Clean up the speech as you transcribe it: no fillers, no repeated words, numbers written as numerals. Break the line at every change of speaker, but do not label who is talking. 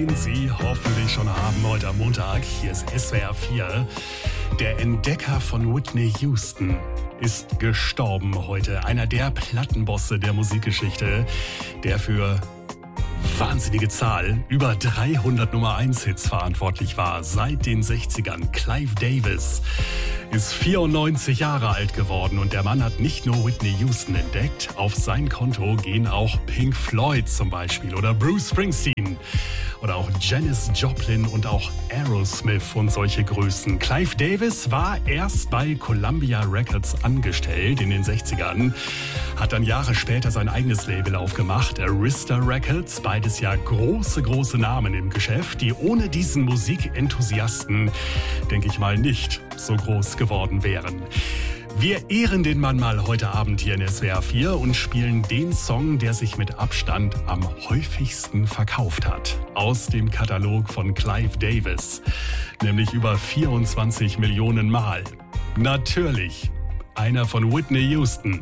den Sie hoffentlich schon haben heute am Montag. Hier ist SWR 4. Der Entdecker von Whitney Houston ist gestorben heute. Einer der Plattenbosse der Musikgeschichte, der für wahnsinnige Zahl, über 300 Nummer-1-Hits verantwortlich war seit den 60ern. Clive Davis ist 94 Jahre alt geworden und der Mann hat nicht nur Whitney Houston entdeckt, auf sein Konto gehen auch Pink Floyd zum Beispiel oder Bruce Springsteen oder auch Janis Joplin und auch Aerosmith und solche Größen. Clive Davis war erst bei Columbia Records angestellt in den 60ern, hat dann Jahre später sein eigenes Label aufgemacht, Arista Records, beides ja große Namen im Geschäft, die ohne diesen Musikenthusiasten, denke ich mal, nicht so groß geworden wären. Wir ehren den Mann mal heute Abend hier in SWR 4 und spielen den Song, der sich mit Abstand am häufigsten verkauft hat. Aus dem Katalog von Clive Davis. Nämlich über 24 Millionen Mal. Natürlich einer von Whitney Houston.